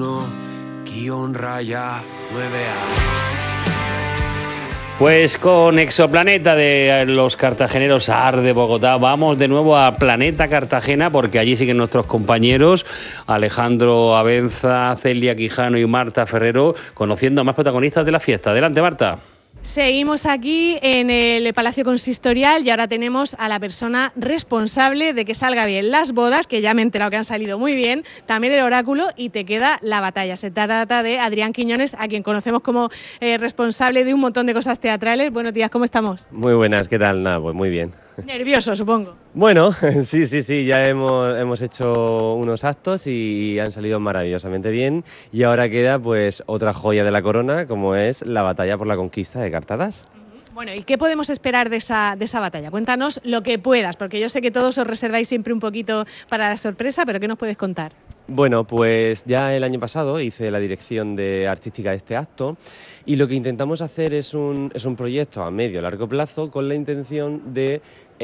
Pues con Exoplaneta de los cartageneros AR de Bogotá vamos de nuevo a Planeta Cartagena, porque allí siguen nuestros compañeros Alejandro Abenza, Celia Quijano y Marta Ferrero conociendo a más protagonistas de la fiesta. Adelante, Marta. Seguimos aquí en el Palacio Consistorial y ahora tenemos a la persona responsable de que salga bien las bodas, que ya me he enterado que han salido muy bien, también el oráculo y te queda la batalla. Se trata de Adrián Quiñones, a quien conocemos como responsable de un montón de cosas teatrales. Buenos días, ¿cómo estamos? Muy buenas, ¿qué tal? Nada, pues muy bien. Nervioso, supongo. Bueno, sí, ya hemos hecho unos actos y han salido maravillosamente bien y ahora queda pues otra joya de la corona, como es la batalla por la conquista de Cartadas. Bueno, ¿y qué podemos esperar de esa batalla? Cuéntanos lo que puedas, porque yo sé que todos os reserváis siempre un poquito para la sorpresa, pero ¿qué nos puedes contar? Bueno, pues ya el año pasado hice la dirección artística de este acto y lo que intentamos hacer es un proyecto a medio y largo plazo con la intención de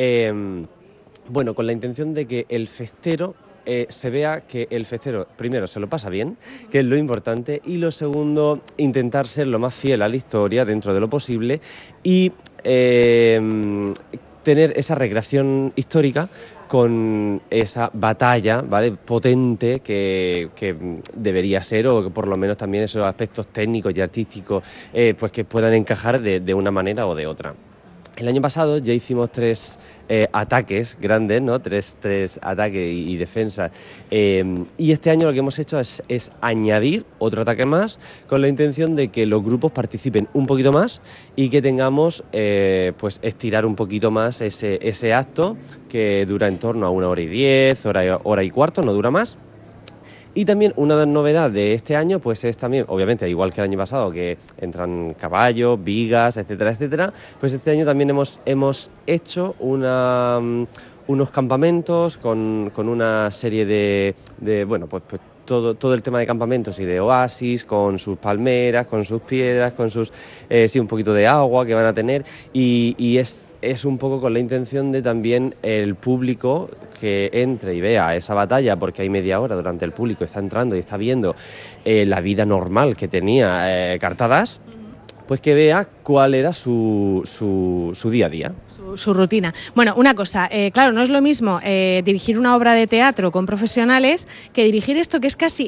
que el festero se vea que el festero, primero, se lo pasa bien, que es lo importante, y lo segundo, intentar ser lo más fiel a la historia dentro de lo posible y tener esa recreación histórica con esa batalla, ¿vale?, potente que debería ser, o que por lo menos también esos aspectos técnicos y artísticos pues que puedan encajar de una manera o de otra. El año pasado ya hicimos tres ataques grandes, ¿no? Tres ataques y defensas. Y este año lo que hemos hecho es añadir otro ataque más con la intención de que los grupos participen un poquito más y que tengamos pues estirar un poquito más ese acto que dura en torno a 1h10, hora y cuarto, no dura más. Y también una novedad de este año pues es también, obviamente, igual que el año pasado, que entran caballos, vigas, etcétera, pues este año también hemos hecho unos campamentos con una serie de pues todo el tema de campamentos y de oasis, con sus palmeras, con sus piedras, con sus un poquito de agua que van a tener y es un poco con la intención de también el público que entre y vea esa batalla, porque hay media hora durante el público está entrando y está viendo la vida normal que tenía Cartadas, pues que vea cuál era su día a día. Su rutina. Bueno, una cosa, claro, no es lo mismo dirigir una obra de teatro con profesionales que dirigir esto que es casi